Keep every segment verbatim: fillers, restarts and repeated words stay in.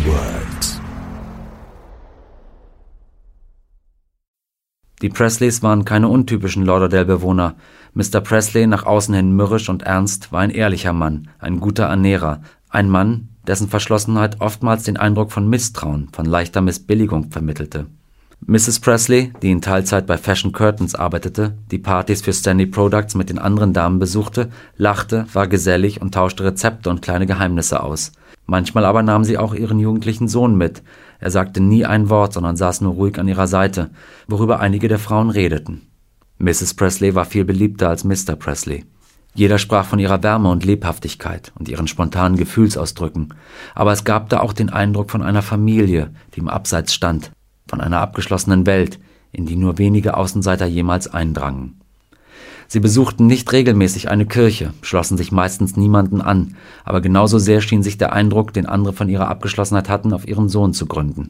Words. Die Presleys waren keine untypischen Lauderdale-Bewohner. Mister Presley, nach außen hin mürrisch und ernst, war ein ehrlicher Mann, ein guter Ernährer, ein Mann, dessen Verschlossenheit oftmals den Eindruck von Misstrauen, von leichter Missbilligung vermittelte. Misses Presley, die in Teilzeit bei Fashion Curtains arbeitete, die Partys für Stanley Products mit den anderen Damen besuchte, lachte, war gesellig und tauschte Rezepte und kleine Geheimnisse aus. Manchmal aber nahm sie auch ihren jugendlichen Sohn mit. Er sagte nie ein Wort, sondern saß nur ruhig an ihrer Seite, worüber einige der Frauen redeten. Misses Presley war viel beliebter als Mister Presley. Jeder sprach von ihrer Wärme und Lebhaftigkeit und ihren spontanen Gefühlsausdrücken, aber es gab da auch den Eindruck von einer Familie, die im Abseits stand, von einer abgeschlossenen Welt, in die nur wenige Außenseiter jemals eindrangen. Sie besuchten nicht regelmäßig eine Kirche, schlossen sich meistens niemanden an, aber genauso sehr schien sich der Eindruck, den andere von ihrer Abgeschlossenheit hatten, auf ihren Sohn zu gründen.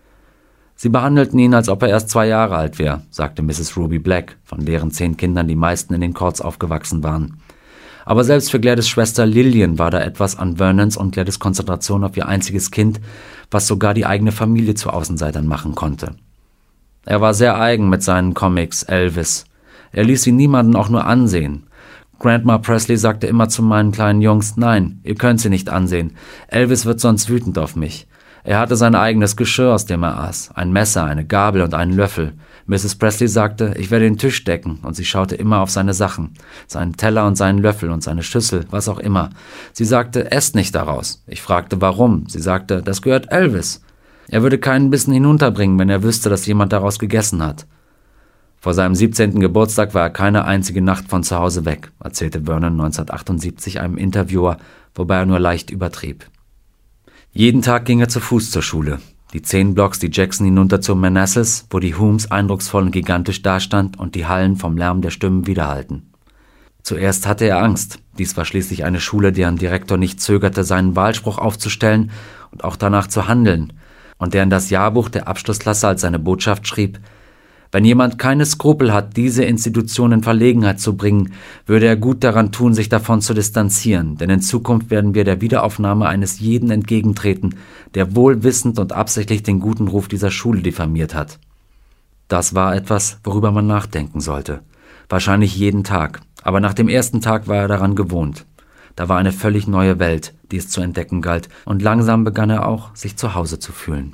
Sie behandelten ihn, als ob er erst zwei Jahre alt wäre, sagte Misses Ruby Black, von deren zehn Kindern die meisten in den Courts aufgewachsen waren. Aber selbst für Gladys' Schwester Lillian war da etwas an Vernons und Gladys' Konzentration auf ihr einziges Kind, was sogar die eigene Familie zu Außenseitern machen konnte. Er war sehr eigen mit seinen Comics, Elvis. Er ließ sie niemanden auch nur ansehen. Grandma Presley sagte immer zu meinen kleinen Jungs, nein, ihr könnt sie nicht ansehen. Elvis wird sonst wütend auf mich. Er hatte sein eigenes Geschirr, aus dem er aß. Ein Messer, eine Gabel und einen Löffel. Misses Presley sagte, ich werde den Tisch decken, und sie schaute immer auf seine Sachen. Seinen Teller und seinen Löffel und seine Schüssel, was auch immer. Sie sagte, esst nicht daraus. Ich fragte, warum. Sie sagte, das gehört Elvis. Er würde keinen Bissen hinunterbringen, wenn er wüsste, dass jemand daraus gegessen hat. Vor seinem siebzehnten Geburtstag war er keine einzige Nacht von zu Hause weg, erzählte Vernon neunzehnhundertachtundsiebzig einem Interviewer, wobei er nur leicht übertrieb. Jeden Tag ging er zu Fuß zur Schule. Die zehn Blocks die Jackson hinunter zur Manassas, wo die Humes eindrucksvoll und gigantisch dastand und die Hallen vom Lärm der Stimmen widerhallten. Zuerst hatte er Angst. Dies war schließlich eine Schule, deren Direktor nicht zögerte, seinen Wahlspruch aufzustellen und auch danach zu handeln, und der in das Jahrbuch der Abschlussklasse als seine Botschaft schrieb: Wenn jemand keine Skrupel hat, diese Institution in Verlegenheit zu bringen, würde er gut daran tun, sich davon zu distanzieren, denn in Zukunft werden wir der Wiederaufnahme eines jeden entgegentreten, der wohlwissend und absichtlich den guten Ruf dieser Schule diffamiert hat. Das war etwas, worüber man nachdenken sollte. Wahrscheinlich jeden Tag, aber nach dem ersten Tag war er daran gewohnt. Da war eine völlig neue Welt, die es zu entdecken galt, und langsam begann er auch, sich zu Hause zu fühlen.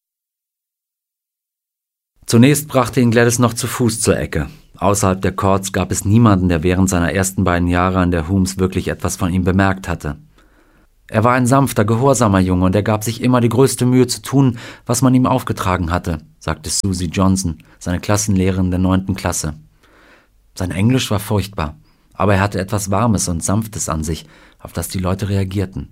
Zunächst brachte ihn Gladys noch zu Fuß zur Ecke. Außerhalb der Courts gab es niemanden, der während seiner ersten beiden Jahre an der Humes wirklich etwas von ihm bemerkt hatte. Er war ein sanfter, gehorsamer Junge und er gab sich immer die größte Mühe zu tun, was man ihm aufgetragen hatte, sagte Susie Johnson, seine Klassenlehrerin der neunten Klasse. Sein Englisch war furchtbar, aber er hatte etwas Warmes und Sanftes an sich, auf das die Leute reagierten.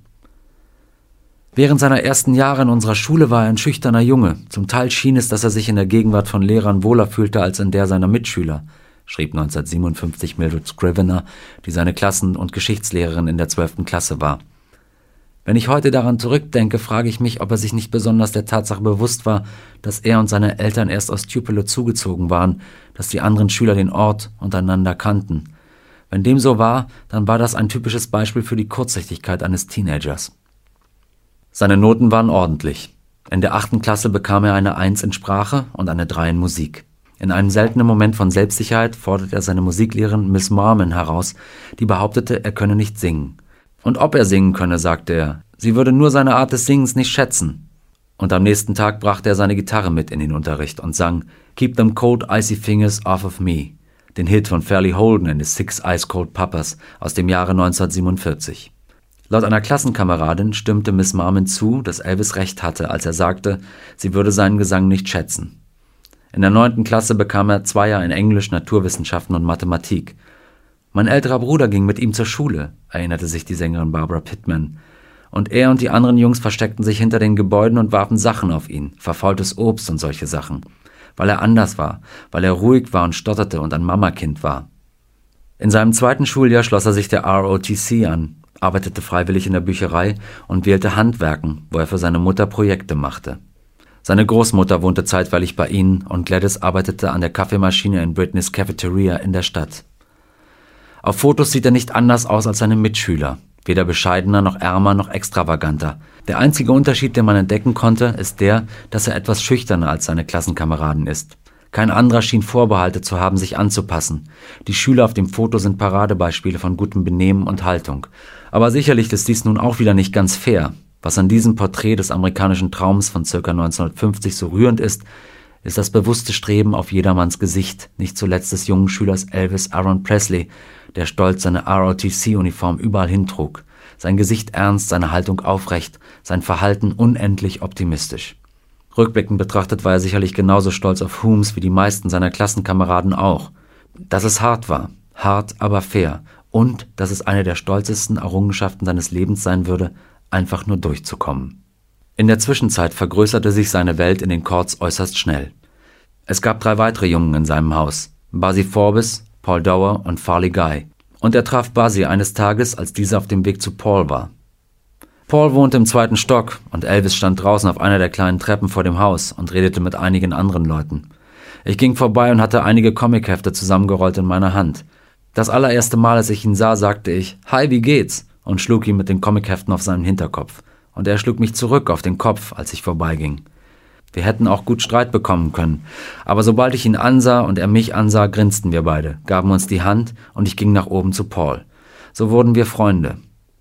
Während seiner ersten Jahre in unserer Schule war er ein schüchterner Junge. Zum Teil schien es, dass er sich in der Gegenwart von Lehrern wohler fühlte als in der seiner Mitschüler, schrieb neunzehnhundertsiebenundfünfzig Mildred Scrivener, die seine Klassen- und Geschichtslehrerin in der zwölften Klasse war. Wenn ich heute daran zurückdenke, frage ich mich, ob er sich nicht besonders der Tatsache bewusst war, dass er und seine Eltern erst aus Tupelo zugezogen waren, dass die anderen Schüler den Ort untereinander kannten. Wenn dem so war, dann war das ein typisches Beispiel für die Kurzsichtigkeit eines Teenagers. Seine Noten waren ordentlich. In der achten Klasse bekam er eine Eins in Sprache und eine Drei in Musik. In einem seltenen Moment von Selbstsicherheit forderte er seine Musiklehrerin Miss Marmon heraus, die behauptete, er könne nicht singen. Und ob er singen könne, sagte er, sie würde nur seine Art des Singens nicht schätzen. Und am nächsten Tag brachte er seine Gitarre mit in den Unterricht und sang Keep them cold icy fingers off of me, den Hit von Fairleigh Holden and his Six Ice Cold Papas aus dem Jahre neunzehnhundertsiebenundvierzig. Laut einer Klassenkameradin stimmte Miss Marmon zu, dass Elvis recht hatte, als er sagte, sie würde seinen Gesang nicht schätzen. In der neunten Klasse bekam er Zweier in Englisch, Naturwissenschaften und Mathematik. Mein älterer Bruder ging mit ihm zur Schule, erinnerte sich die Sängerin Barbara Pittman. Und er und die anderen Jungs versteckten sich hinter den Gebäuden und warfen Sachen auf ihn, verfaultes Obst und solche Sachen. Weil er anders war, weil er ruhig war und stotterte und ein Mamakind war. In seinem zweiten Schuljahr schloss er sich der R O T C an, arbeitete freiwillig in der Bücherei und wählte Handwerken, wo er für seine Mutter Projekte machte. Seine Großmutter wohnte zeitweilig bei ihnen und Gladys arbeitete an der Kaffeemaschine in Britney's Cafeteria in der Stadt. Auf Fotos sieht er nicht anders aus als seine Mitschüler. Weder bescheidener noch ärmer noch extravaganter. Der einzige Unterschied, den man entdecken konnte, ist der, dass er etwas schüchterner als seine Klassenkameraden ist. Kein anderer schien Vorbehalte zu haben, sich anzupassen. Die Schüler auf dem Foto sind Paradebeispiele von gutem Benehmen und Haltung. Aber sicherlich ist dies nun auch wieder nicht ganz fair. Was an diesem Porträt des amerikanischen Traums von ca. neunzehnhundertfünfzig so rührend ist, ist das bewusste Streben auf jedermanns Gesicht, nicht zuletzt des jungen Schülers Elvis Aaron Presley, der stolz seine R O T C-Uniform überall hintrug. Sein Gesicht ernst, seine Haltung aufrecht, sein Verhalten unendlich optimistisch. Rückblickend betrachtet war er sicherlich genauso stolz auf Holmes wie die meisten seiner Klassenkameraden auch. Dass es hart war, hart aber fair, und dass es eine der stolzesten Errungenschaften seines Lebens sein würde, einfach nur durchzukommen. In der Zwischenzeit vergrößerte sich seine Welt in den Courts äußerst schnell. Es gab drei weitere Jungen in seinem Haus, Buzzy Forbes, Paul Dower und Farley Guy, und er traf Buzzy eines Tages, als dieser auf dem Weg zu Paul war. Paul wohnte im zweiten Stock und Elvis stand draußen auf einer der kleinen Treppen vor dem Haus und redete mit einigen anderen Leuten. Ich ging vorbei und hatte einige Comichefte zusammengerollt in meiner Hand. Das allererste Mal, als ich ihn sah, sagte ich, »Hi, wie geht's?« und schlug ihm mit den Comicheften auf seinen Hinterkopf. Und er schlug mich zurück auf den Kopf, als ich vorbeiging. Wir hätten auch gut Streit bekommen können, aber sobald ich ihn ansah und er mich ansah, grinsten wir beide, gaben uns die Hand und ich ging nach oben zu Paul. So wurden wir Freunde.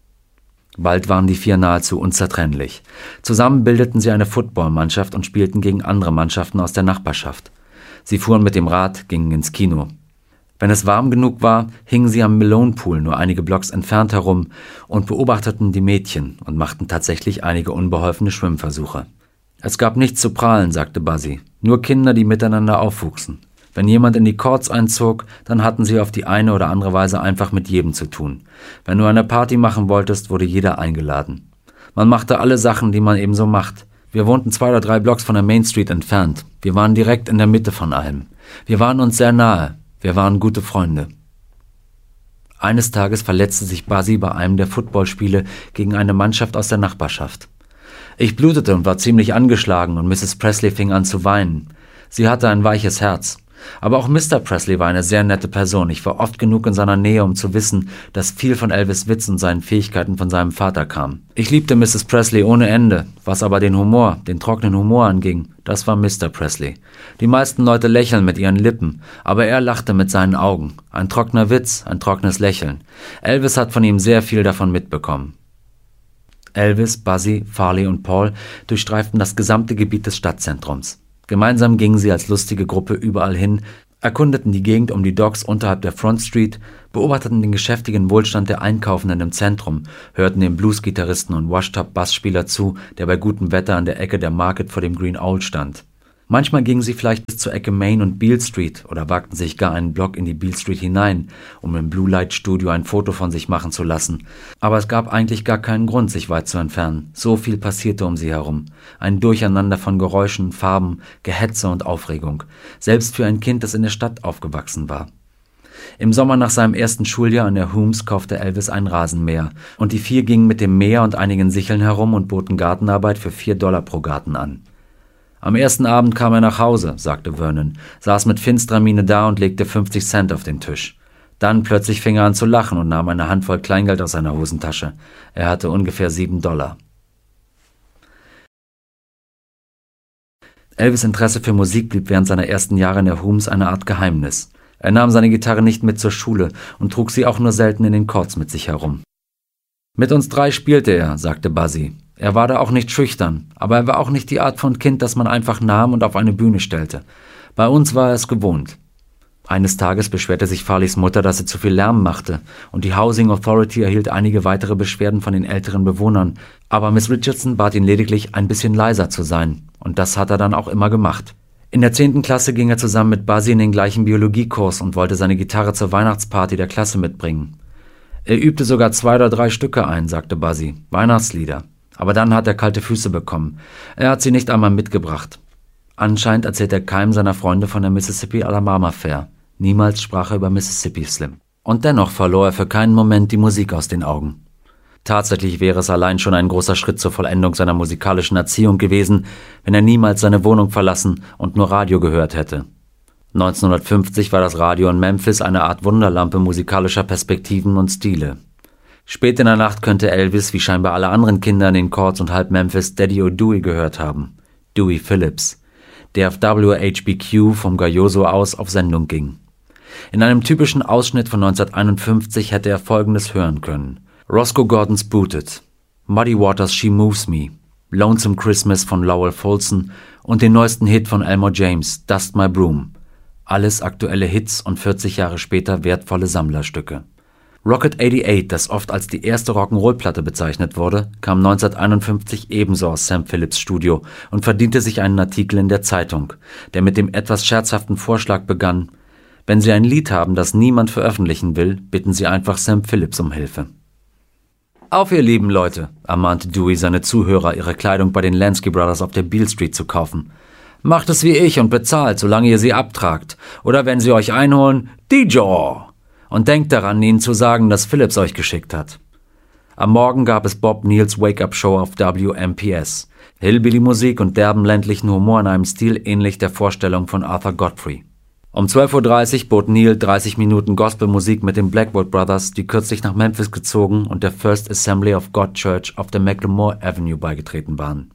Bald waren die vier nahezu unzertrennlich. Zusammen bildeten sie eine Footballmannschaft und spielten gegen andere Mannschaften aus der Nachbarschaft. Sie fuhren mit dem Rad, gingen ins Kino. Wenn es warm genug war, hingen sie am Malone Pool nur einige Blocks entfernt herum und beobachteten die Mädchen und machten tatsächlich einige unbeholfene Schwimmversuche. Es gab nichts zu prahlen, sagte Buzzy, nur Kinder, die miteinander aufwuchsen. Wenn jemand in die Courts einzog, dann hatten sie auf die eine oder andere Weise einfach mit jedem zu tun. Wenn du eine Party machen wolltest, wurde jeder eingeladen. Man machte alle Sachen, die man eben so macht. Wir wohnten zwei oder drei Blocks von der Main Street entfernt. Wir waren direkt in der Mitte von allem. Wir waren uns sehr nahe. Wir waren gute Freunde. Eines Tages verletzte sich Buzzy bei einem der Footballspiele gegen eine Mannschaft aus der Nachbarschaft. Ich blutete und war ziemlich angeschlagen und Misses Presley fing an zu weinen. Sie hatte ein weiches Herz. Aber auch Mister Presley war eine sehr nette Person. Ich war oft genug in seiner Nähe, um zu wissen, dass viel von Elvis' Witz und seinen Fähigkeiten von seinem Vater kam. Ich liebte Misses Presley ohne Ende. Was aber den Humor, den trockenen Humor anging, das war Mister Presley. Die meisten Leute lächeln mit ihren Lippen, aber er lachte mit seinen Augen. Ein trockener Witz, ein trockenes Lächeln. Elvis hat von ihm sehr viel davon mitbekommen. Elvis, Buzzy, Farley und Paul durchstreiften das gesamte Gebiet des Stadtzentrums. Gemeinsam gingen sie als lustige Gruppe überall hin, erkundeten die Gegend um die Docks unterhalb der Front Street, beobachteten den geschäftigen Wohlstand der Einkaufenden im Zentrum, hörten dem Blues-Gitarristen und Washtub-Bassspieler zu, der bei gutem Wetter an der Ecke der Market vor dem Green Owl stand. Manchmal gingen sie vielleicht bis zur Ecke Main und Beale Street oder wagten sich gar einen Block in die Beale Street hinein, um im Blue Light Studio ein Foto von sich machen zu lassen. Aber es gab eigentlich gar keinen Grund, sich weit zu entfernen. So viel passierte um sie herum. Ein Durcheinander von Geräuschen, Farben, Gehetze und Aufregung. Selbst für ein Kind, das in der Stadt aufgewachsen war. Im Sommer nach seinem ersten Schuljahr an der Holmes kaufte Elvis ein Rasenmäher. Und die vier gingen mit dem Mäher und einigen Sicheln herum und boten Gartenarbeit für vier Dollar pro Garten an. Am ersten Abend kam er nach Hause, sagte Vernon, saß mit finsterer Miene da und legte fünfzig Cent auf den Tisch. Dann plötzlich fing er an zu lachen und nahm eine Handvoll Kleingeld aus seiner Hosentasche. Er hatte ungefähr sieben Dollar. Elvis' Interesse für Musik blieb während seiner ersten Jahre in der Holmes eine Art Geheimnis. Er nahm seine Gitarre nicht mit zur Schule und trug sie auch nur selten in den Courts mit sich herum. Mit uns drei spielte er, sagte Buzzy. Er war da auch nicht schüchtern, aber er war auch nicht die Art von Kind, das man einfach nahm und auf eine Bühne stellte. Bei uns war er es gewohnt. Eines Tages beschwerte sich Farleys Mutter, dass er zu viel Lärm machte, und die Housing Authority erhielt einige weitere Beschwerden von den älteren Bewohnern, aber Miss Richardson bat ihn lediglich, ein bisschen leiser zu sein, und das hat er dann auch immer gemacht. In der zehnten Klasse ging er zusammen mit Buzzy in den gleichen Biologiekurs und wollte seine Gitarre zur Weihnachtsparty der Klasse mitbringen. Er übte sogar zwei oder drei Stücke ein, sagte Buzzy, Weihnachtslieder. Aber dann hat er kalte Füße bekommen. Er hat sie nicht einmal mitgebracht. Anscheinend erzählt er keinem seiner Freunde von der Mississippi-Alabama Fair. Niemals sprach er über Mississippi Slim. Und dennoch verlor er für keinen Moment die Musik aus den Augen. Tatsächlich wäre es allein schon ein großer Schritt zur Vollendung seiner musikalischen Erziehung gewesen, wenn er niemals seine Wohnung verlassen und nur Radio gehört hätte. neunzehnhundertfünfzig war das Radio in Memphis eine Art Wunderlampe musikalischer Perspektiven und Stile. Spät in der Nacht könnte Elvis, wie scheinbar alle anderen Kinder in den Chords und halb Memphis, Daddy O'Dewey gehört haben. Dewey Phillips, der auf W H B Q vom Gayoso aus auf Sendung ging. In einem typischen Ausschnitt von neunzehnhunderteinundfünfzig hätte er Folgendes hören können: Roscoe Gordon's Booted, Muddy Waters' She Moves Me, Lonesome Christmas von Lowell Fulson und den neuesten Hit von Elmore James, Dust My Broom. Alles aktuelle Hits und vierzig Jahre später wertvolle Sammlerstücke. Rocket achtundachtzig, das oft als die erste Rock'n'Roll-Platte bezeichnet wurde, kam neunzehnhunderteinundfünfzig ebenso aus Sam Phillips Studio und verdiente sich einen Artikel in der Zeitung, der mit dem etwas scherzhaften Vorschlag begann: Wenn Sie ein Lied haben, das niemand veröffentlichen will, bitten Sie einfach Sam Phillips um Hilfe. Auf, ihr lieben Leute, ermahnte Dewey seine Zuhörer, ihre Kleidung bei den Lansky Brothers auf der Beale Street zu kaufen. Macht es wie ich und bezahlt, solange ihr sie abtragt. Oder wenn sie euch einholen, die Jaw! Und denkt daran, ihnen zu sagen, dass Phillips euch geschickt hat. Am Morgen gab es Bob Neals Wake-Up-Show auf W M P S. Hillbilly-Musik und derben ländlichen Humor in einem Stil ähnlich der Vorstellung von Arthur Godfrey. Um zwölf Uhr dreißig bot Neal dreißig Minuten Gospelmusik mit den Blackwood Brothers, die kürzlich nach Memphis gezogen und der First Assembly of God Church auf der Macklemore Avenue beigetreten waren.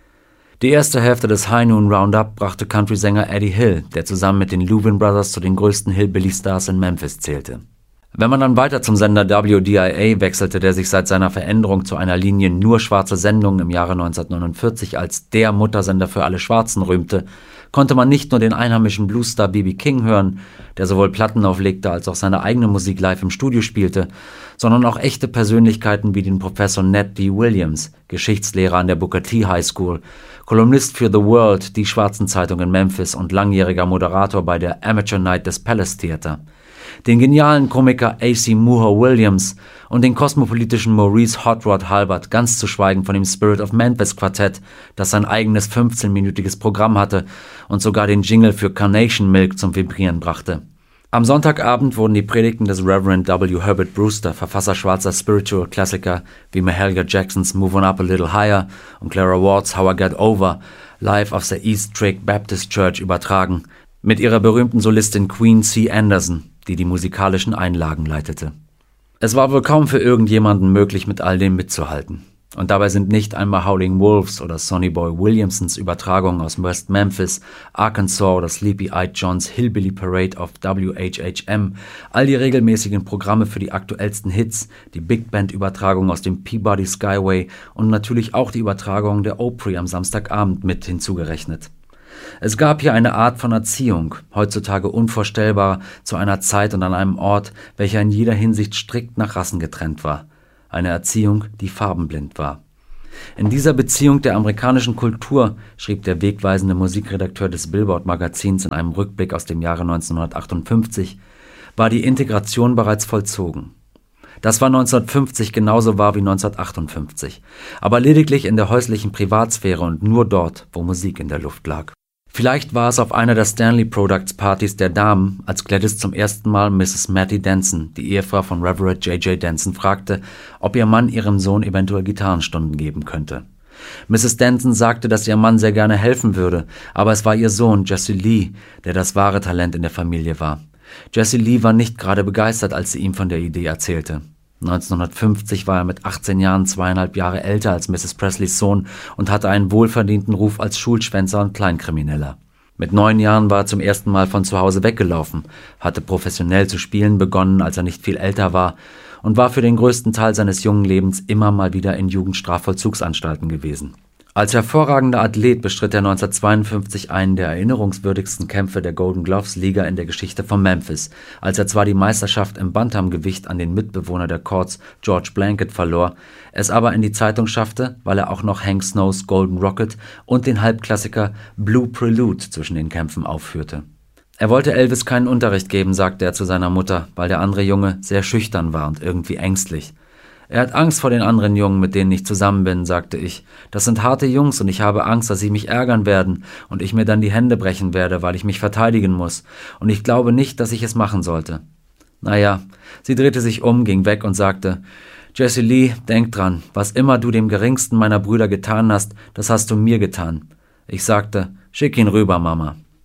Die erste Hälfte des High Noon Roundup brachte Country-Sänger Eddie Hill, der zusammen mit den Louvin Brothers zu den größten Hillbilly-Stars in Memphis zählte. Wenn man dann weiter zum Sender W D I A wechselte, der sich seit seiner Veränderung zu einer Linie nur schwarze Sendungen im Jahre neunzehnhundertneunundvierzig als der Muttersender für alle Schwarzen rühmte, konnte man nicht nur den einheimischen Bluesstar B B King hören, der sowohl Platten auflegte als auch seine eigene Musik live im Studio spielte, sondern auch echte Persönlichkeiten wie den Professor Ned D. Williams, Geschichtslehrer an der Booker T. High School, Kolumnist für The World, die Schwarzenzeitung in Memphis und langjähriger Moderator bei der Amateur Night des Palace Theater, den genialen Komiker A C Mooher Williams und den kosmopolitischen Maurice Hot Rod Halbert, ganz zu schweigen von dem Spirit of Memphis Quartett, das sein eigenes fünfzehnminütiges Programm hatte und sogar den Jingle für Carnation Milk zum Vibrieren brachte. Am Sonntagabend wurden die Predigten des Reverend W. Herbert Brewster, Verfasser schwarzer Spiritual-Klassiker wie Mahalia Jacksons Move On Up a Little Higher und Clara Ward's How I Got Over, live aus der East Drake Baptist Church übertragen, mit ihrer berühmten Solistin Queen C. Anderson, die die musikalischen Einlagen leitete. Es war wohl kaum für irgendjemanden möglich, mit all dem mitzuhalten. Und dabei sind nicht einmal Howling Wolves oder Sonny Boy Williamsons Übertragungen aus West Memphis, Arkansas oder Sleepy-Eyed Johns Hillbilly Parade auf W H H M, all die regelmäßigen Programme für die aktuellsten Hits, die Big Band-Übertragung aus dem Peabody Skyway und natürlich auch die Übertragung der Opry am Samstagabend mit hinzugerechnet. Es gab hier eine Art von Erziehung, heutzutage unvorstellbar, zu einer Zeit und an einem Ort, welcher in jeder Hinsicht strikt nach Rassen getrennt war. Eine Erziehung, die farbenblind war. In dieser Beziehung der amerikanischen Kultur, schrieb der wegweisende Musikredakteur des Billboard-Magazins in einem Rückblick aus dem Jahre neunzehnhundertachtundfünfzig, war die Integration bereits vollzogen. Das war neunzehnhundertfünfzig genauso wahr wie neunzehnhundertachtundfünfzig, aber lediglich in der häuslichen Privatsphäre und nur dort, wo Musik in der Luft lag. Vielleicht war es auf einer der Stanley Products Partys der Damen, als Gladys zum ersten Mal Misses Mattie Denson, die Ehefrau von Reverend J J Denson, fragte, ob ihr Mann ihrem Sohn eventuell Gitarrenstunden geben könnte. Misses Denson sagte, dass ihr Mann sehr gerne helfen würde, aber es war ihr Sohn Jesse Lee, der das wahre Talent in der Familie war. Jesse Lee war nicht gerade begeistert, als sie ihm von der Idee erzählte. neunzehnhundertfünfzig war er mit achtzehn Jahren zweieinhalb Jahre älter als Misses Presleys Sohn und hatte einen wohlverdienten Ruf als Schulschwänzer und Kleinkrimineller. Mit neun Jahren war er zum ersten Mal von zu Hause weggelaufen, hatte professionell zu spielen begonnen, als er nicht viel älter war, und war für den größten Teil seines jungen Lebens immer mal wieder in Jugendstrafvollzugsanstalten gewesen. Als hervorragender Athlet bestritt er neunzehnhundertzweiundfünfzig einen der erinnerungswürdigsten Kämpfe der Golden Gloves Liga in der Geschichte von Memphis, als er zwar die Meisterschaft im Bantamgewicht an den Mitbewohner der Courts George Blanket verlor, es aber in die Zeitung schaffte, weil er auch noch Hank Snows Golden Rocket und den Halbklassiker Blue Prelude zwischen den Kämpfen aufführte. Er wollte Elvis keinen Unterricht geben, sagte er zu seiner Mutter, weil der andere Junge sehr schüchtern war und irgendwie ängstlich. Er hat Angst vor den anderen Jungen, mit denen ich zusammen bin, sagte ich. Das sind harte Jungs und ich habe Angst, dass sie mich ärgern werden und ich mir dann die Hände brechen werde, weil ich mich verteidigen muss. Und ich glaube nicht, dass ich es machen sollte. Naja, sie drehte sich um, ging weg und sagte, Jesse Lee, denk dran, was immer du dem geringsten meiner Brüder getan hast, das hast du mir getan. Ich sagte, schick ihn rüber, Mama.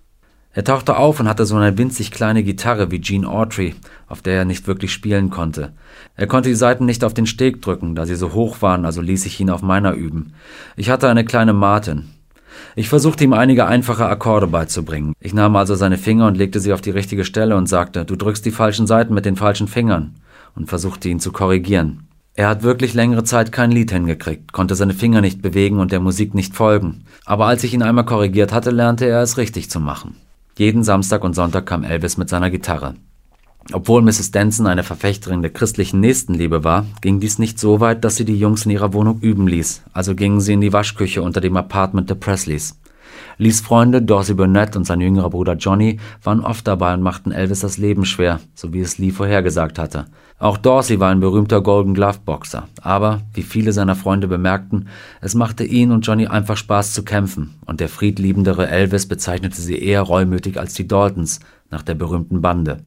Er tauchte auf und hatte so eine winzig kleine Gitarre wie Gene Autry, auf der er nicht wirklich spielen konnte. Er konnte die Saiten nicht auf den Steg drücken, da sie so hoch waren, also ließ ich ihn auf meiner üben. Ich hatte eine kleine Martin. Ich versuchte ihm einige einfache Akkorde beizubringen. Ich nahm also seine Finger und legte sie auf die richtige Stelle und sagte, du drückst die falschen Saiten mit den falschen Fingern, und versuchte ihn zu korrigieren. Er hat wirklich längere Zeit kein Lied hingekriegt, konnte seine Finger nicht bewegen und der Musik nicht folgen. Aber als ich ihn einmal korrigiert hatte, lernte er es richtig zu machen. Jeden Samstag und Sonntag kam Elvis mit seiner Gitarre. Obwohl Misses Denson eine Verfechterin der christlichen Nächstenliebe war, ging dies nicht so weit, dass sie die Jungs in ihrer Wohnung üben ließ, also gingen sie in die Waschküche unter dem Apartment der Presleys. Lees Freunde Dorsey Burnett und sein jüngerer Bruder Johnny waren oft dabei und machten Elvis das Leben schwer, so wie es Lee vorhergesagt hatte. Auch Dorsey war ein berühmter Golden Glove Boxer, aber, wie viele seiner Freunde bemerkten, es machte ihn und Johnny einfach Spaß zu kämpfen, und der friedliebendere Elvis bezeichnete sie eher reumütig als die Daltons, nach der berühmten Bande.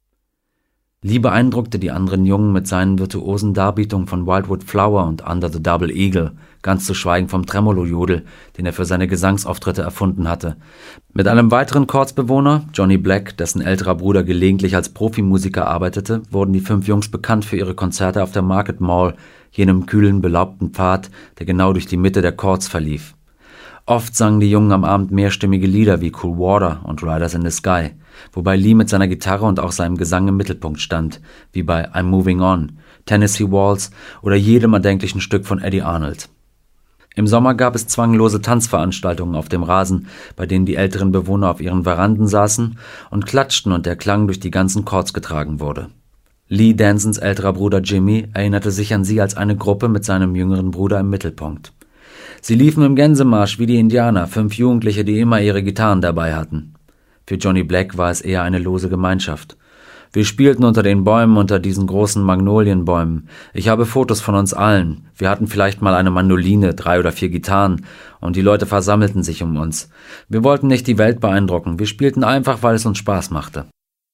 Lee beeindruckte die anderen Jungen mit seinen virtuosen Darbietungen von Wildwood Flower und Under the Double Eagle, ganz zu schweigen vom Tremolo-Jodel, den er für seine Gesangsauftritte erfunden hatte. Mit einem weiteren Chordsbewohner, Johnny Black, dessen älterer Bruder gelegentlich als Profimusiker arbeitete, wurden die fünf Jungs bekannt für ihre Konzerte auf der Market Mall, jenem kühlen, belaubten Pfad, der genau durch die Mitte der Chords verlief. Oft sangen die Jungen am Abend mehrstimmige Lieder wie Cool Water und Riders in the Sky, wobei Lee mit seiner Gitarre und auch seinem Gesang im Mittelpunkt stand, wie bei I'm Moving On, Tennessee Waltz oder jedem erdenklichen Stück von Eddie Arnold. Im Sommer gab es zwanglose Tanzveranstaltungen auf dem Rasen, bei denen die älteren Bewohner auf ihren Veranden saßen und klatschten und der Klang durch die ganzen Chords getragen wurde. Lee Dansons älterer Bruder Jimmy erinnerte sich an sie als eine Gruppe mit seinem jüngeren Bruder im Mittelpunkt. Sie liefen im Gänsemarsch wie die Indianer, fünf Jugendliche, die immer ihre Gitarren dabei hatten. Für Johnny Black war es eher eine lose Gemeinschaft. Wir spielten unter den Bäumen, unter diesen großen Magnolienbäumen. Ich habe Fotos von uns allen. Wir hatten vielleicht mal eine Mandoline, drei oder vier Gitarren, und die Leute versammelten sich um uns. Wir wollten nicht die Welt beeindrucken, wir spielten einfach, weil es uns Spaß machte.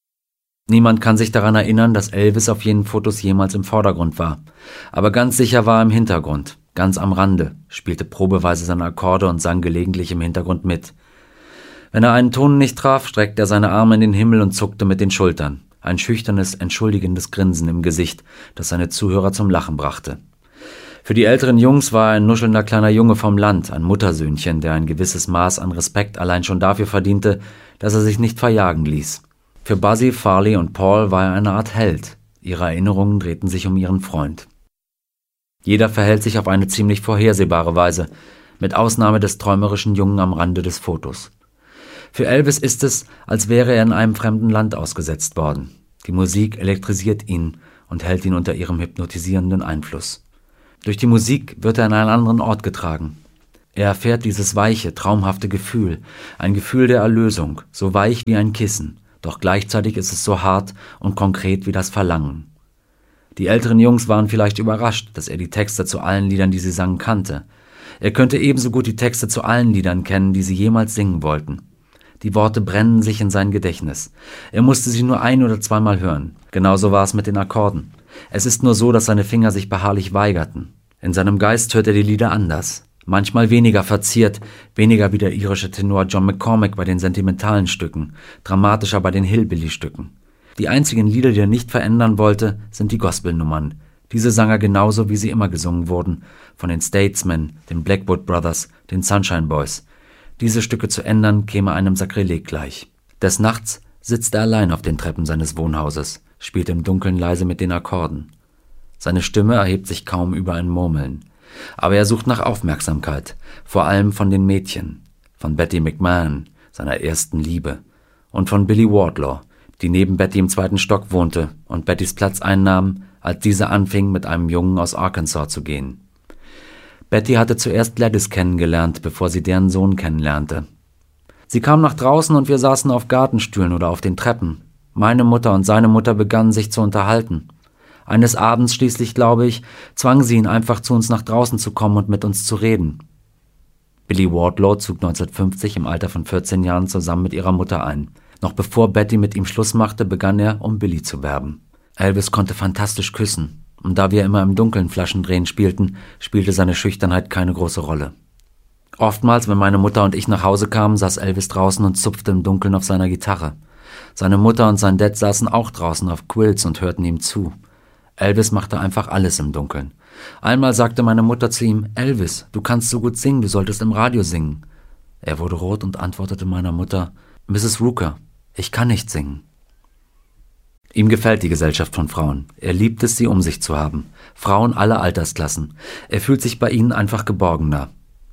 Niemand kann sich daran erinnern, dass Elvis auf jenen Fotos jemals im Vordergrund war. Aber ganz sicher war er im Hintergrund, ganz am Rande, spielte probeweise seine Akkorde und sang gelegentlich im Hintergrund mit. Wenn er einen Ton nicht traf, streckte er seine Arme in den Himmel und zuckte mit den Schultern. Ein schüchternes, entschuldigendes Grinsen im Gesicht, das seine Zuhörer zum Lachen brachte. Für die älteren Jungs war er ein nuschelnder kleiner Junge vom Land, ein Muttersöhnchen, der ein gewisses Maß an Respekt allein schon dafür verdiente, dass er sich nicht verjagen ließ. Für Buzzy, Farley und Paul war er eine Art Held. Ihre Erinnerungen drehten sich um ihren Freund. Jeder verhält sich auf eine ziemlich vorhersehbare Weise, mit Ausnahme des träumerischen Jungen am Rande des Fotos. Für Elvis ist es, als wäre er in einem fremden Land ausgesetzt worden. Die Musik elektrisiert ihn und hält ihn unter ihrem hypnotisierenden Einfluss. Durch die Musik wird er an einen anderen Ort getragen. Er erfährt dieses weiche, traumhafte Gefühl, ein Gefühl der Erlösung, so weich wie ein Kissen, doch gleichzeitig ist es so hart und konkret wie das Verlangen. Die älteren Jungs waren vielleicht überrascht, dass er die Texte zu allen Liedern, die sie sangen, kannte. Er könnte ebenso gut die Texte zu allen Liedern kennen, die sie jemals singen wollten. Die Worte brennen sich in sein Gedächtnis. Er musste sie nur ein- oder zweimal hören. Genauso war es mit den Akkorden. Es ist nur so, dass seine Finger sich beharrlich weigerten. In seinem Geist hört er die Lieder anders. Manchmal weniger verziert, weniger wie der irische Tenor John McCormack bei den sentimentalen Stücken, dramatischer bei den Hillbilly-Stücken. Die einzigen Lieder, die er nicht verändern wollte, sind die Gospelnummern. Diese sang er genauso, wie sie immer gesungen wurden, von den Statesmen, den Blackwood Brothers, den Sunshine Boys. Diese Stücke zu ändern, käme einem Sakrileg gleich. Des Nachts sitzt er allein auf den Treppen seines Wohnhauses, spielt im Dunkeln leise mit den Akkorden. Seine Stimme erhebt sich kaum über ein Murmeln. Aber er sucht nach Aufmerksamkeit, vor allem von den Mädchen, von Betty McMahon, seiner ersten Liebe, und von Billy Wardlaw, die neben Betty im zweiten Stock wohnte und Bettys Platz einnahm, als diese anfing, mit einem Jungen aus Arkansas zu gehen. Betty hatte zuerst Gladys kennengelernt, bevor sie deren Sohn kennenlernte. Sie kam nach draußen und wir saßen auf Gartenstühlen oder auf den Treppen. Meine Mutter und seine Mutter begannen sich zu unterhalten. Eines Abends schließlich, glaube ich, zwang sie ihn einfach zu uns nach draußen zu kommen und mit uns zu reden. Billy Wardlaw zog neunzehnhundertfünfzig im Alter von vierzehn Jahren zusammen mit ihrer Mutter ein. Noch bevor Betty mit ihm Schluss machte, begann er, um Billy zu werben. Elvis konnte fantastisch küssen. Und da wir immer im Dunkeln Flaschendrehen spielten, spielte seine Schüchternheit keine große Rolle. Oftmals, wenn meine Mutter und ich nach Hause kamen, saß Elvis draußen und zupfte im Dunkeln auf seiner Gitarre. Seine Mutter und sein Dad saßen auch draußen auf Quilts und hörten ihm zu. Elvis machte einfach alles im Dunkeln. Einmal sagte meine Mutter zu ihm: »Elvis, du kannst so gut singen, du solltest im Radio singen.« Er wurde rot und antwortete meiner Mutter: »Misses Rooker, ich kann nicht singen.« Ihm gefällt die Gesellschaft von Frauen. Er liebt es, sie um sich zu haben. Frauen aller Altersklassen. Er fühlt sich bei ihnen einfach geborgener.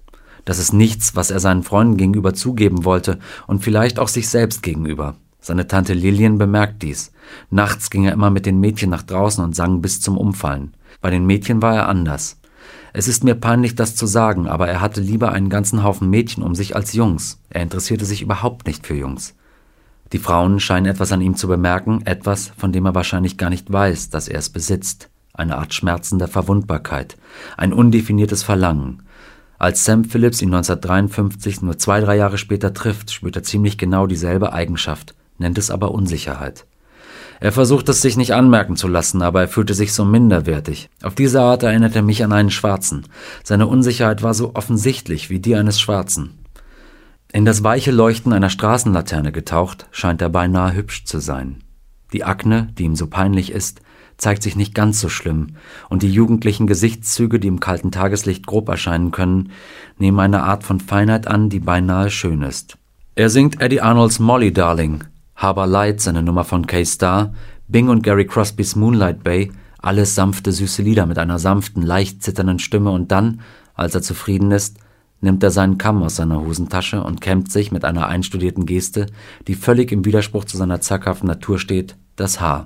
Das ist nichts, was er seinen Freunden gegenüber zugeben wollte und vielleicht auch sich selbst gegenüber. Seine Tante Lillian bemerkt dies. Nachts ging er immer mit den Mädchen nach draußen und sang bis zum Umfallen. Bei den Mädchen war er anders. Es ist mir peinlich, das zu sagen, aber er hatte lieber einen ganzen Haufen Mädchen um sich als Jungs. Er interessierte sich überhaupt nicht für Jungs. Die Frauen scheinen etwas an ihm zu bemerken, etwas, von dem er wahrscheinlich gar nicht weiß, dass er es besitzt. Eine Art schmerzender Verwundbarkeit, ein undefiniertes Verlangen. Als Sam Phillips ihn neunzehnhundertdreiundfünfzig, nur zwei, drei Jahre später trifft, spürt er ziemlich genau dieselbe Eigenschaft, nennt es aber Unsicherheit. Er versucht es sich nicht anmerken zu lassen, aber er fühlte sich so minderwertig. Auf diese Art erinnert er mich an einen Schwarzen. Seine Unsicherheit war so offensichtlich wie die eines Schwarzen. In das weiche Leuchten einer Straßenlaterne getaucht, scheint er beinahe hübsch zu sein. Die Akne, die ihm so peinlich ist, zeigt sich nicht ganz so schlimm, und die jugendlichen Gesichtszüge, die im kalten Tageslicht grob erscheinen können, nehmen eine Art von Feinheit an, die beinahe schön ist. Er singt Eddie Arnolds Molly Darling, Harbor Light, seine Nummer von K-Star, Bing und Gary Crosbys Moonlight Bay, alles sanfte, süße Lieder mit einer sanften, leicht zitternden Stimme, und dann, als er zufrieden ist, nimmt er seinen Kamm aus seiner Hosentasche und kämmt sich mit einer einstudierten Geste, die völlig im Widerspruch zu seiner zackhaften Natur steht, das Haar.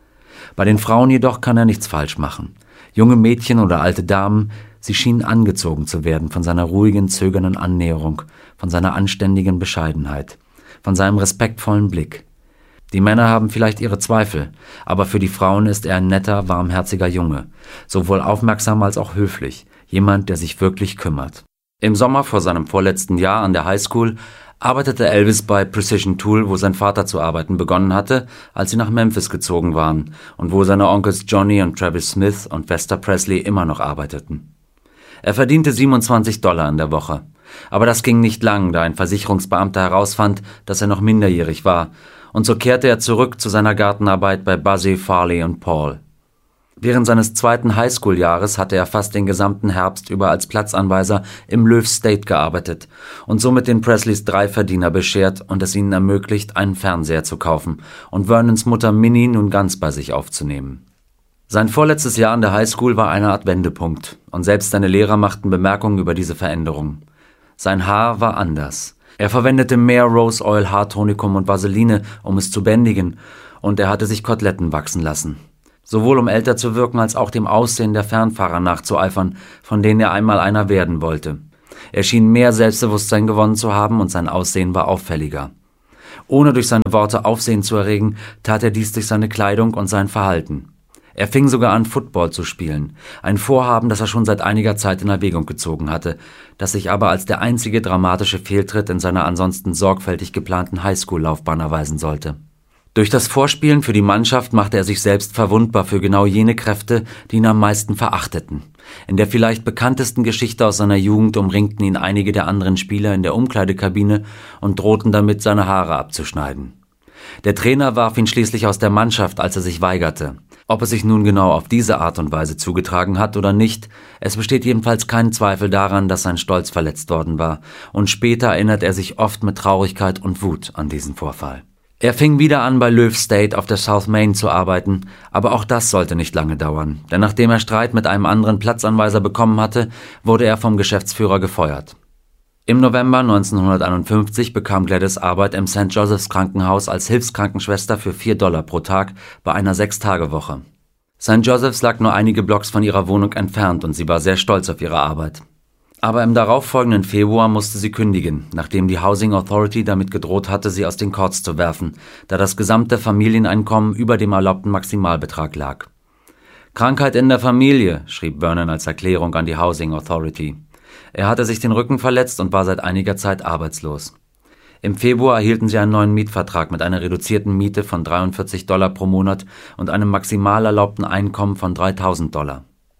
Bei den Frauen jedoch kann er nichts falsch machen. Junge Mädchen oder alte Damen, sie schienen angezogen zu werden von seiner ruhigen, zögernden Annäherung, von seiner anständigen Bescheidenheit, von seinem respektvollen Blick. Die Männer haben vielleicht ihre Zweifel, aber für die Frauen ist er ein netter, warmherziger Junge, sowohl aufmerksam als auch höflich, jemand, der sich wirklich kümmert. Im Sommer vor seinem vorletzten Jahr an der Highschool arbeitete Elvis bei Precision Tool, wo sein Vater zu arbeiten begonnen hatte, als sie nach Memphis gezogen waren und wo seine Onkels Johnny und Travis Smith und Vesta Presley immer noch arbeiteten. Er verdiente siebenundzwanzig Dollar in der Woche. Aber das ging nicht lang, da ein Versicherungsbeamter herausfand, dass er noch minderjährig war, und so kehrte er zurück zu seiner Gartenarbeit bei Buzzy, Farley und Paul. Während seines zweiten Highschool-Jahres hatte er fast den gesamten Herbst über als Platzanweiser im Löw State gearbeitet und somit den Presleys drei Verdiener beschert und es ihnen ermöglicht, einen Fernseher zu kaufen und Vernons Mutter Minnie nun ganz bei sich aufzunehmen. Sein vorletztes Jahr an der Highschool war eine Art Wendepunkt und selbst seine Lehrer machten Bemerkungen über diese Veränderung. Sein Haar war anders. Er verwendete mehr Rose Oil, Haartonikum und Vaseline, um es zu bändigen, und er hatte sich Koteletten wachsen lassen. Sowohl um älter zu wirken, als auch dem Aussehen der Fernfahrer nachzueifern, von denen er einmal einer werden wollte. Er schien mehr Selbstbewusstsein gewonnen zu haben und sein Aussehen war auffälliger. Ohne durch seine Worte Aufsehen zu erregen, tat er dies durch seine Kleidung und sein Verhalten. Er fing sogar an, Football zu spielen, ein Vorhaben, das er schon seit einiger Zeit in Erwägung gezogen hatte, das sich aber als der einzige dramatische Fehltritt in seiner ansonsten sorgfältig geplanten Highschool-Laufbahn erweisen sollte. Durch das Vorspielen für die Mannschaft machte er sich selbst verwundbar für genau jene Kräfte, die ihn am meisten verachteten. In der vielleicht bekanntesten Geschichte aus seiner Jugend umringten ihn einige der anderen Spieler in der Umkleidekabine und drohten damit, seine Haare abzuschneiden. Der Trainer warf ihn schließlich aus der Mannschaft, als er sich weigerte. Ob es sich nun genau auf diese Art und Weise zugetragen hat oder nicht, es besteht jedenfalls kein Zweifel daran, dass sein Stolz verletzt worden war, und später erinnert er sich oft mit Traurigkeit und Wut an diesen Vorfall. Er fing wieder an, bei Löw State auf der South Main zu arbeiten, aber auch das sollte nicht lange dauern, denn nachdem er Streit mit einem anderen Platzanweiser bekommen hatte, wurde er vom Geschäftsführer gefeuert. Im November neunzehnhunderteinundfünfzig bekam Gladys Arbeit im Sankt Joseph's Krankenhaus als Hilfskrankenschwester für vier Dollar pro Tag bei einer Sechstagewoche. Sankt Joseph's lag nur einige Blocks von ihrer Wohnung entfernt und sie war sehr stolz auf ihre Arbeit. Aber im darauffolgenden Februar musste sie kündigen, nachdem die Housing Authority damit gedroht hatte, sie aus den Courts zu werfen, da das gesamte Familieneinkommen über dem erlaubten Maximalbetrag lag. »Krankheit in der Familie«, schrieb Vernon als Erklärung an die Housing Authority. Er hatte sich den Rücken verletzt und war seit einiger Zeit arbeitslos. Im Februar erhielten sie einen neuen Mietvertrag mit einer reduzierten Miete von dreiundvierzig Dollar pro Monat und einem maximal erlaubten Einkommen von dreitausend Dollar.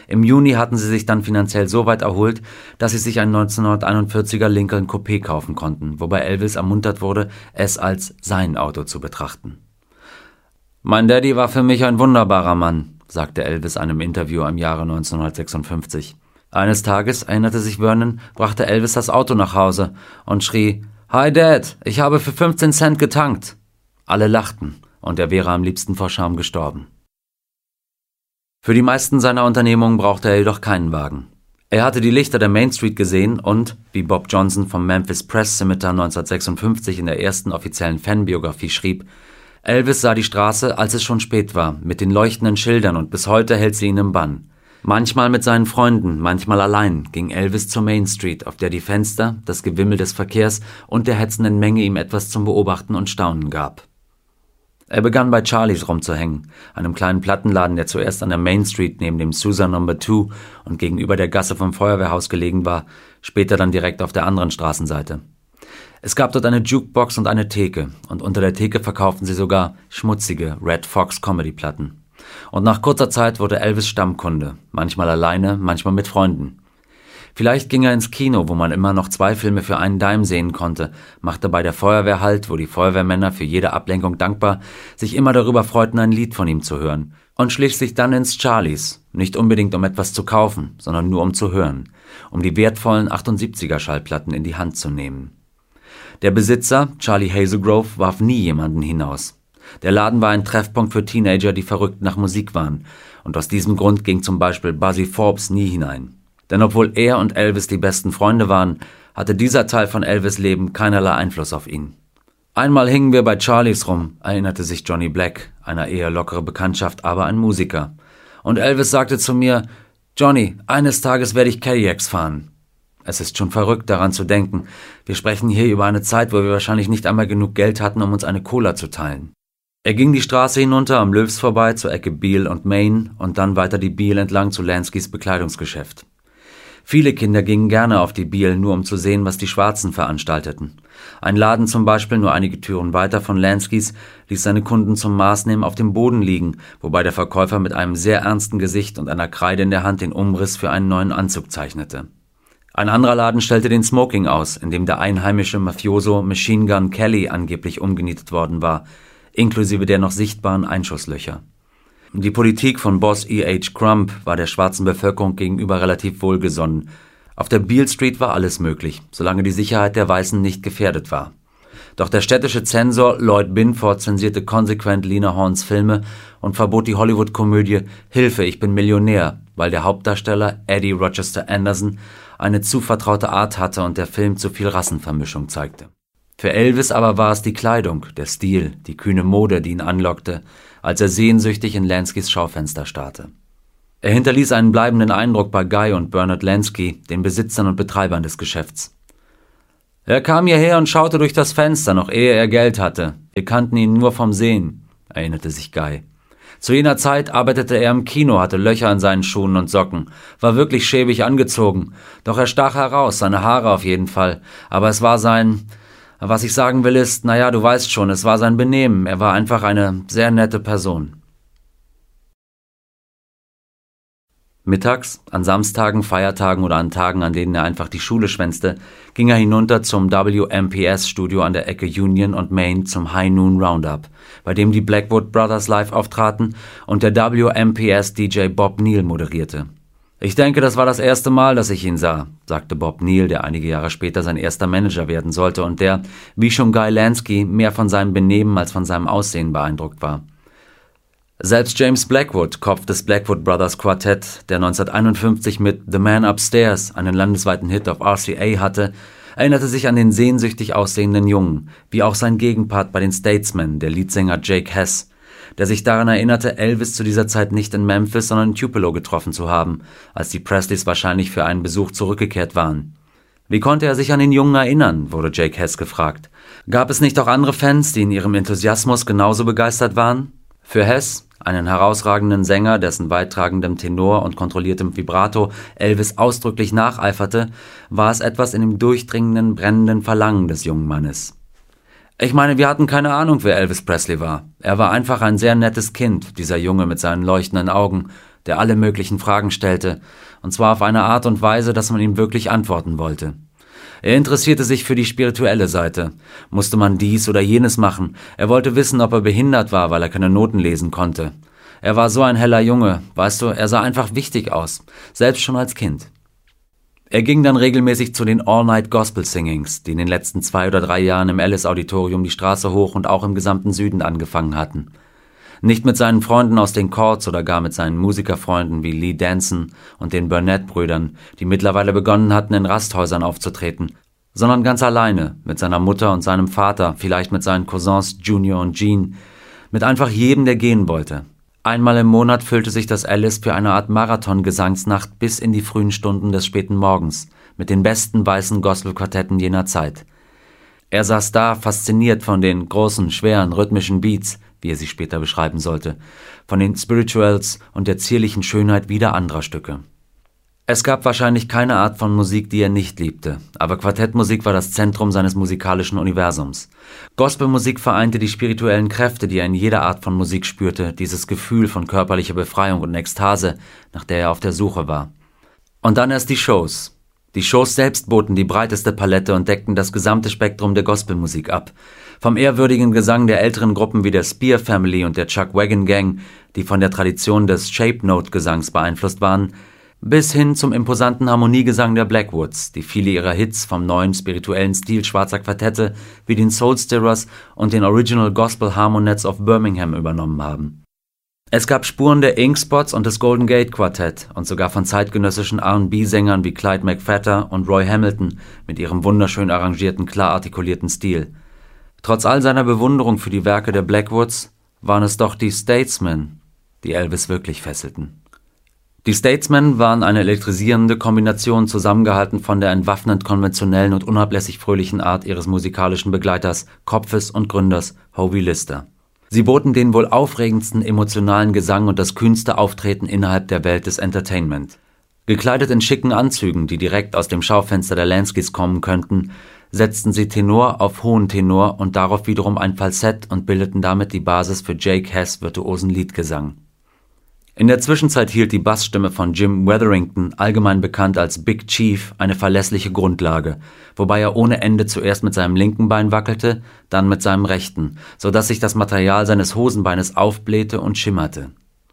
Im Juni hatten sie sich dann finanziell so weit erholt, dass sie sich ein neunzehnhunderteinundvierziger Lincoln Coupé kaufen konnten, wobei Elvis ermuntert wurde, es als sein Auto zu betrachten. »Mein Daddy war für mich ein wunderbarer Mann«, sagte Elvis einem Interview im Jahre neunzehnhundertsechsundfünfzig. Eines Tages, erinnerte sich Vernon, brachte Elvis das Auto nach Hause und schrie: »Hi Dad, ich habe für fünfzehn Cent getankt.« Alle lachten, und er wäre am liebsten vor Scham gestorben. Für die meisten seiner Unternehmungen brauchte er jedoch keinen Wagen. Er hatte die Lichter der Main Street gesehen und, wie Bob Johnson vom Memphis Press Scimitar neunzehnhundertsechsundfünfzig in der ersten offiziellen Fanbiografie schrieb, Elvis sah die Straße, als es schon spät war, mit den leuchtenden Schildern, und bis heute hält sie ihn im Bann. Manchmal mit seinen Freunden, manchmal allein, ging Elvis zur Main Street, auf der die Fenster, das Gewimmel des Verkehrs und der hetzenden Menge ihm etwas zum Beobachten und Staunen gab. Er begann bei Charlies rumzuhängen, einem kleinen Plattenladen, der zuerst an der Main Street neben dem Sousa Number zwei und gegenüber der Gasse vom Feuerwehrhaus gelegen war, später dann direkt auf der anderen Straßenseite. Es gab dort eine Jukebox und eine Theke, und unter der Theke verkauften sie sogar schmutzige Red Fox Comedy-Platten. Und nach kurzer Zeit wurde Elvis Stammkunde, manchmal alleine, manchmal mit Freunden. Vielleicht ging er ins Kino, wo man immer noch zwei Filme für einen Dime sehen konnte, machte bei der Feuerwehr Halt, wo die Feuerwehrmänner für jede Ablenkung dankbar sich immer darüber freuten, ein Lied von ihm zu hören, und schlich sich dann ins Charlies, nicht unbedingt um etwas zu kaufen, sondern nur um zu hören, um die wertvollen achtundsiebziger Schallplatten in die Hand zu nehmen. Der Besitzer, Charlie Hazelgrove, warf nie jemanden hinaus. Der Laden war ein Treffpunkt für Teenager, die verrückt nach Musik waren, und aus diesem Grund ging zum Beispiel Buzzy Forbes nie hinein. Denn obwohl er und Elvis die besten Freunde waren, hatte dieser Teil von Elvis' Leben keinerlei Einfluss auf ihn. »Einmal hingen wir bei Charlies rum«, erinnerte sich Johnny Black, einer eher lockere Bekanntschaft, aber ein Musiker. »Und Elvis sagte zu mir, »Johnny, eines Tages werde ich Cadillacs fahren.« Es ist schon verrückt, daran zu denken. Wir sprechen hier über eine Zeit, wo wir wahrscheinlich nicht einmal genug Geld hatten, um uns eine Cola zu teilen.« Er ging die Straße hinunter am Löws vorbei zur Ecke Beale und Main und dann weiter die Beale entlang zu Lanskys Bekleidungsgeschäft. Viele Kinder gingen gerne auf die Beale, nur um zu sehen, was die Schwarzen veranstalteten. Ein Laden zum Beispiel, nur einige Türen weiter von Lanskys, ließ seine Kunden zum Maßnehmen auf dem Boden liegen, wobei der Verkäufer mit einem sehr ernsten Gesicht und einer Kreide in der Hand den Umriss für einen neuen Anzug zeichnete. Ein anderer Laden stellte den Smoking aus, in dem der einheimische Mafioso Machine Gun Kelly angeblich umgenietet worden war, inklusive der noch sichtbaren Einschusslöcher. Die Politik von Boss E H Crump war der schwarzen Bevölkerung gegenüber relativ wohlgesonnen. Auf der Beale Street war alles möglich, solange die Sicherheit der Weißen nicht gefährdet war. Doch der städtische Zensor Lloyd Binford zensierte konsequent Lena Hornes Filme und verbot die Hollywood-Komödie »Hilfe, ich bin Millionär«, weil der Hauptdarsteller Eddie Rochester Anderson eine zu vertraute Art hatte und der Film zu viel Rassenvermischung zeigte. Für Elvis aber war es die Kleidung, der Stil, die kühne Mode, die ihn anlockte, als er sehnsüchtig in Lanskys Schaufenster starrte. Er hinterließ einen bleibenden Eindruck bei Guy und Bernard Lansky, den Besitzern und Betreibern des Geschäfts. Er kam hierher und schaute durch das Fenster, noch ehe er Geld hatte. Wir kannten ihn nur vom Sehen, erinnerte sich Guy. Zu jener Zeit arbeitete er im Kino, hatte Löcher in seinen Schuhen und Socken, war wirklich schäbig angezogen, doch er stach heraus, seine Haare auf jeden Fall, aber es war sein... Was ich sagen will ist, naja, du weißt schon, es war sein Benehmen, er war einfach eine sehr nette Person. Mittags, an Samstagen, Feiertagen oder an Tagen, an denen er einfach die Schule schwänzte, ging er hinunter zum W M P S-Studio an der Ecke Union und Main zum High Noon Roundup, bei dem die Blackwood Brothers live auftraten und der W M P S-D J Bob Neal moderierte. »Ich denke, das war das erste Mal, dass ich ihn sah«, sagte Bob Neal, der einige Jahre später sein erster Manager werden sollte und der, wie schon Guy Lansky, mehr von seinem Benehmen als von seinem Aussehen beeindruckt war. Selbst James Blackwood, Kopf des Blackwood Brothers Quartett, der neunzehnhunderteinundfünfzig mit »The Man Upstairs« einen landesweiten Hit auf R C A hatte, erinnerte sich an den sehnsüchtig aussehenden Jungen, wie auch sein Gegenpart bei den Statesmen, der Leadsänger Jake Hess, der sich daran erinnerte, Elvis zu dieser Zeit nicht in Memphis, sondern in Tupelo getroffen zu haben, als die Presleys wahrscheinlich für einen Besuch zurückgekehrt waren. Wie konnte er sich an den Jungen erinnern, wurde Jake Hess gefragt. Gab es nicht auch andere Fans, die in ihrem Enthusiasmus genauso begeistert waren? Für Hess, einen herausragenden Sänger, dessen weittragendem Tenor und kontrolliertem Vibrato Elvis ausdrücklich nacheiferte, war es etwas in dem durchdringenden, brennenden Verlangen des jungen Mannes. Ich meine, wir hatten keine Ahnung, wer Elvis Presley war. Er war einfach ein sehr nettes Kind, dieser Junge mit seinen leuchtenden Augen, der alle möglichen Fragen stellte, und zwar auf eine Art und Weise, dass man ihm wirklich antworten wollte. Er interessierte sich für die spirituelle Seite. Musste man dies oder jenes machen? Er wollte wissen, ob er behindert war, weil er keine Noten lesen konnte. Er war so ein heller Junge, weißt du, er sah einfach wichtig aus, selbst schon als Kind. Er ging dann regelmäßig zu den All-Night-Gospel-Singings, die in den letzten zwei oder drei Jahren im Ellis-Auditorium die Straße hoch und auch im gesamten Süden angefangen hatten. Nicht mit seinen Freunden aus den Chords oder gar mit seinen Musikerfreunden wie Lee Danson und den Burnett-Brüdern, die mittlerweile begonnen hatten, in Rasthäusern aufzutreten, sondern ganz alleine, mit seiner Mutter und seinem Vater, vielleicht mit seinen Cousins Junior und Gene, mit einfach jedem, der gehen wollte. Einmal im Monat füllte sich das Ellis für eine Art Marathon-Gesangsnacht bis in die frühen Stunden des späten Morgens, mit den besten weißen Gospel-Quartetten jener Zeit. Er saß da, fasziniert von den großen, schweren, rhythmischen Beats, wie er sie später beschreiben sollte, von den Spirituals und der zierlichen Schönheit wieder anderer Stücke. Es gab wahrscheinlich keine Art von Musik, die er nicht liebte, aber Quartettmusik war das Zentrum seines musikalischen Universums. Gospelmusik vereinte die spirituellen Kräfte, die er in jeder Art von Musik spürte, dieses Gefühl von körperlicher Befreiung und Ekstase, nach der er auf der Suche war. Und dann erst die Shows. Die Shows selbst boten die breiteste Palette und deckten das gesamte Spektrum der Gospelmusik ab. Vom ehrwürdigen Gesang der älteren Gruppen wie der Spear Family und der Chuck Wagon Gang, die von der Tradition des Shape-Note-Gesangs beeinflusst waren, bis hin zum imposanten Harmoniegesang der Blackwoods, die viele ihrer Hits vom neuen spirituellen Stil schwarzer Quartette wie den Soul Stirrers und den Original Gospel Harmonettes of Birmingham übernommen haben. Es gab Spuren der Ink Spots und des Golden Gate Quartett und sogar von zeitgenössischen R und B-Sängern wie Clyde McPhatter und Roy Hamilton mit ihrem wunderschön arrangierten, klar artikulierten Stil. Trotz all seiner Bewunderung für die Werke der Blackwoods waren es doch die Statesmen, die Elvis wirklich fesselten. Die Statesmen waren eine elektrisierende Kombination, zusammengehalten von der entwaffnend konventionellen und unablässig fröhlichen Art ihres musikalischen Begleiters, Kopfes und Gründers Howie Lister. Sie boten den wohl aufregendsten emotionalen Gesang und das kühnste Auftreten innerhalb der Welt des Entertainment. Gekleidet in schicken Anzügen, die direkt aus dem Schaufenster der Lanskys kommen könnten, setzten sie Tenor auf hohen Tenor und darauf wiederum ein Falsett und bildeten damit die Basis für Jake Hess' virtuosen Liedgesang. In der Zwischenzeit hielt die Bassstimme von Jim Wetherington, allgemein bekannt als Big Chief, eine verlässliche Grundlage, wobei er ohne Ende zuerst mit seinem linken Bein wackelte, dann mit seinem rechten, so dass sich das Material seines Hosenbeines aufblähte und schimmerte.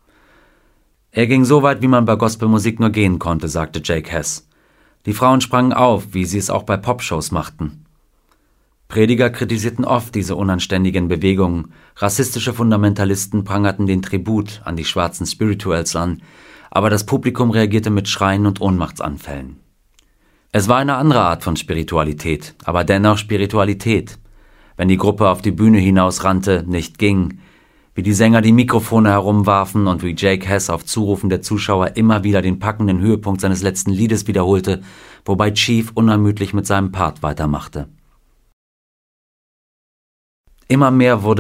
Er ging so weit, wie man bei Gospelmusik nur gehen konnte, sagte Jake Hess. Die Frauen sprangen auf, wie sie es auch bei Popshows machten. Prediger kritisierten oft diese unanständigen Bewegungen, rassistische Fundamentalisten prangerten den Tribut an die schwarzen Spirituals an, aber das Publikum reagierte mit Schreien und Ohnmachtsanfällen. Es war eine andere Art von Spiritualität, aber dennoch Spiritualität. Wenn die Gruppe auf die Bühne hinausrannte, nicht ging, wie die Sänger die Mikrofone herumwarfen und wie Jake Hess auf Zurufen der Zuschauer immer wieder den packenden Höhepunkt seines letzten Liedes wiederholte, wobei Chief unermüdlich mit seinem Part weitermachte. Immer mehr wurde